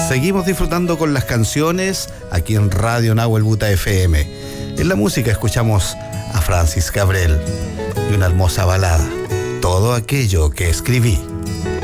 Seguimos disfrutando con las canciones aquí en Radio Nahuel Buta FM. En la música escuchamos a Francis Cabrel y una hermosa balada, Todo aquello que escribí.